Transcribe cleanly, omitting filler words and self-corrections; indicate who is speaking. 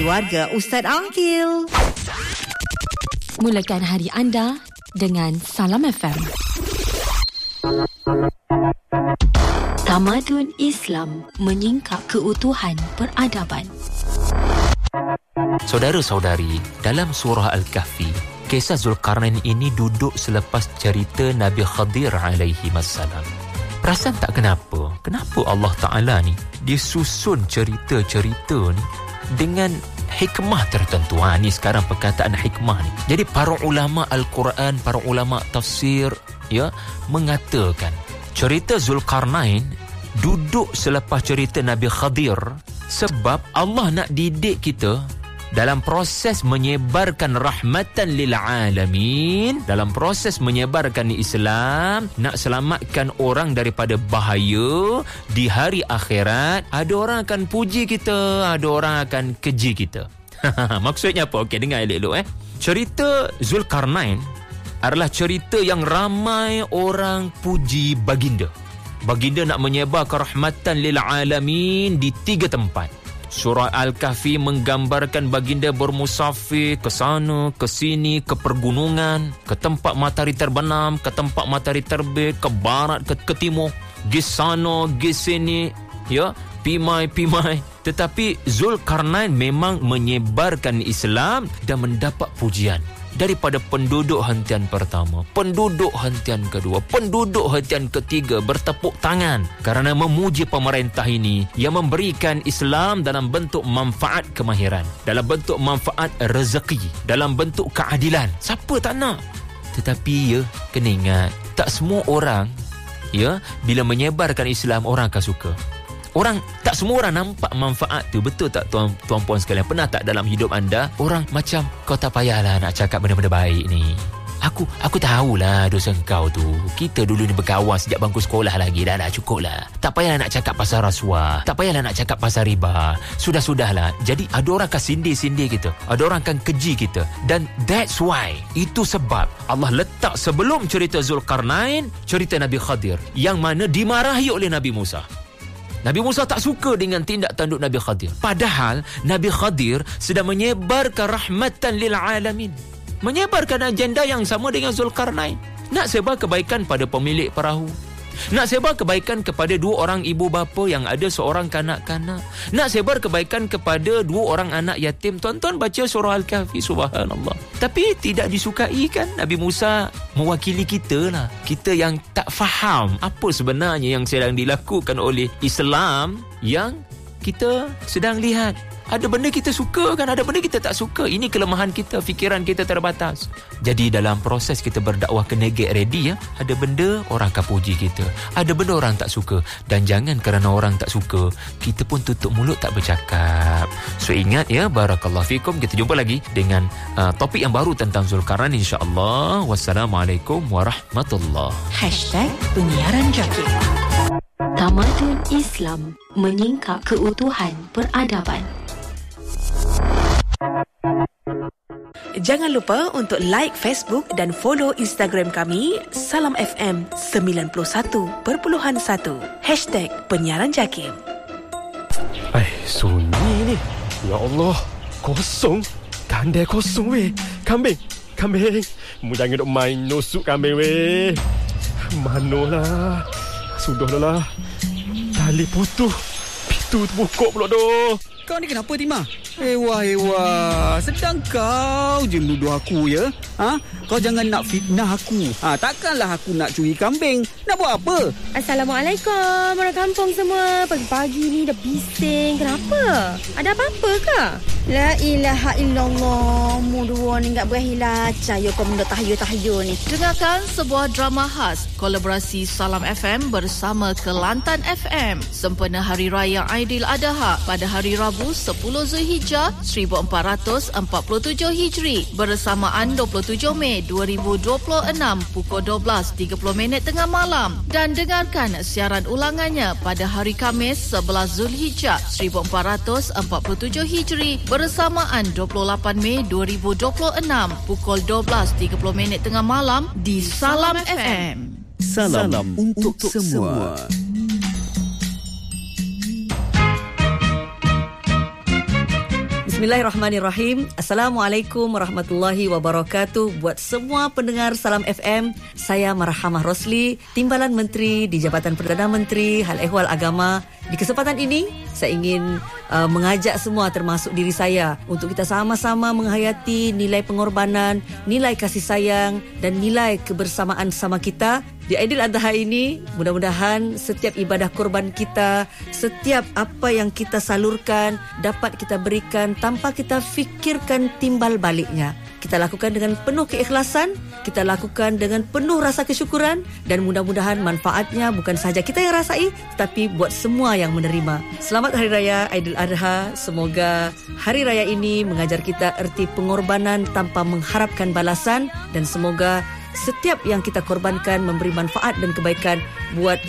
Speaker 1: keluarga Ustaz Aqil.
Speaker 2: Mulakan hari anda dengan Salam FM. Tamadun Islam menyingkap keutuhan peradaban.
Speaker 3: Saudara-saudari, dalam surah Al-Kahfi, kisah Zulkarnain ini duduk selepas cerita Nabi Khadir alaihi wassalam. Perasan tak kenapa Allah Ta'ala ni dia susun cerita-cerita ni dengan hikmah tertentu. Ni sekarang perkataan hikmah ni. Jadi para ulama Al-Quran, para ulama tafsir mengatakan cerita Zulkarnain duduk selepas cerita Nabi Khadir sebab Allah nak didik kita dalam proses menyebarkan rahmatan lil alamin, dalam proses menyebarkan Islam, nak selamatkan orang daripada bahaya di hari akhirat. Ada orang akan puji kita, ada orang akan keji kita. Maksudnya apa? Okey, dengar elok-elok. Cerita Zulkarnain adalah cerita yang ramai orang puji baginda. Baginda nak menyebarkan rahmatan lil alamin di 3 tempat. Surah Al-Kahfi menggambarkan baginda bermusafir ke sana, ke sini, ke pergunungan, ke tempat matahari terbenam, ke tempat matahari terbit, ke barat, ke timur, gi sana, gi sini, pimai. Tetapi Zulkarnain memang menyebarkan Islam dan mendapat pujian daripada penduduk hentian pertama, penduduk hentian kedua, penduduk hentian ketiga bertepuk tangan kerana memuji pemerintah ini yang memberikan Islam dalam bentuk manfaat kemahiran, dalam bentuk manfaat rezeki, dalam bentuk keadilan. Siapa tak nak? Tetapi kena ingat, tak semua orang bila menyebarkan Islam orang akan suka. Tak semua orang nampak manfaat tu. Betul tak tuan-puan sekalian? Pernah tak dalam hidup anda orang macam, kau tak payahlah nak cakap benda-benda baik ni. Aku tahulah dosa kau tu. Kita dulu ni berkawan sejak bangku sekolah lagi. Dah cukup lah. Tak payahlah nak cakap pasal rasuah. Tak payahlah nak cakap pasal riba. Sudahlah. Jadi ada orang akan sindir kita. Ada orang akan keji kita. Dan that's why, itu sebab Allah letak sebelum cerita Zulkarnain cerita Nabi Khadir, yang mana dimarahi oleh Nabi Musa. Nabi Musa tak suka dengan tindak tanduk Nabi Khadir. Padahal Nabi Khadir sedang menyebarkan rahmatan lil alamin. Menyebarkan agenda yang sama dengan Zulkarnain. Nak sebar kebaikan pada pemilik perahu. Nak sebar kebaikan kepada 2 orang ibu bapa yang ada seorang kanak-kanak. Nak sebar kebaikan kepada 2 orang anak yatim. Tuan-tuan baca surah Al-Kahfi, subhanallah. Tapi tidak disukai kan? Nabi Musa mewakili kita lah. Kita yang tak faham apa sebenarnya yang sedang dilakukan oleh Islam yang kita sedang lihat. Ada benda kita suka kan, ada benda kita tak suka. Ini kelemahan kita, fikiran kita terbatas. Jadi dalam proses kita berdakwah kena get ready Ada benda orang akan puji kita, ada benda orang tak suka. Dan jangan kerana orang tak suka kita pun tutup mulut tak bercakap. So ingat barakallahu fikum. Kita jumpa lagi dengan topik yang baru tentang Zulkarnain insya-Allah. Wassalamualaikum warahmatullahi.
Speaker 2: #penyiaran Jaki. Tamadun Islam menyingkap keutuhan peradaban.
Speaker 1: Jangan lupa untuk like Facebook dan follow Instagram kami Salam FM 91.1 #penyiaran Jakim.
Speaker 4: Sunyi ni. Ya Allah, kosong. Kandai kosong weh. Kambing. Mu jangan duk main nusuk kambing weh. Manolah. Sudahlah. Tali putus. Pintu terbuka pula doh.
Speaker 5: Kau ni kenapa, Timah? Ewa. Sedang kau je nuduh aku ya? Kau jangan nak fitnah aku. Takkanlah aku nak curi kambing. Nak buat apa?
Speaker 6: Assalamualaikum orang kampung semua. Pagi-pagi ni dah bising. Kenapa? Ada apa-apa ke? La ilaha illallah. Mu dua ni tak berakhir cahaya kau benda tahayul-tahayul ni.
Speaker 7: Dengarkan sebuah drama khas kolaborasi Salam FM bersama Kelantan FM sempena Hari Raya Aidiladha pada hari Rabu 10 Zulhijjah 1447 Hijri bersamaan 27 Mei 2026 pukul 12.30 tengah malam, dan dengarkan siaran ulangannya pada hari Khamis 11 Zulhijjah 1447 Hijri bersamaan 28 Mei 2026 pukul 12.30 tengah malam di Salam FM.
Speaker 5: Salam untuk semua.
Speaker 8: Bismillahirrahmanirrahim. Assalamualaikum warahmatullahi wabarakatuh. Buat semua pendengar Salam FM, saya Marhamah Rosli, Timbalan Menteri di Jabatan Perdana Menteri Hal Ehwal Agama. Di kesempatan ini, saya ingin mengajak semua termasuk diri saya untuk kita sama-sama menghayati nilai pengorbanan, nilai kasih sayang dan nilai kebersamaan sama kita. Di Aidil Adha ini, mudah-mudahan setiap ibadah korban kita, setiap apa yang kita salurkan dapat kita berikan tanpa kita fikirkan timbal baliknya. Kita lakukan dengan penuh keikhlasan, kita lakukan dengan penuh rasa kesyukuran dan mudah-mudahan manfaatnya bukan sahaja kita yang rasai tetapi buat semua yang menerima. Selamat Hari Raya Aidil Adha. Semoga Hari Raya ini mengajar kita erti pengorbanan tanpa mengharapkan balasan dan semoga setiap yang kita korbankan memberi manfaat dan kebaikan buat